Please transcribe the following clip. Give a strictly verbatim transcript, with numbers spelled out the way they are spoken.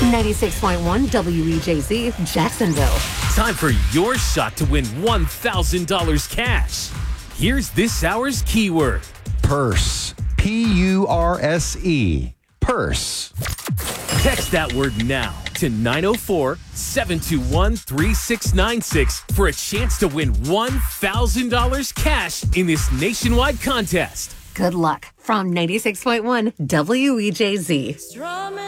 ninety-six point one W E J Z, Jacksonville. Time for your shot to win one thousand dollars cash. Here's this hour's keyword. Purse. P U R S E. Purse. Text that word now to nine oh four, seven two one, three six nine six for a chance to win one thousand dollars cash in this nationwide contest. Good luck from ninety-six point one W E J Z.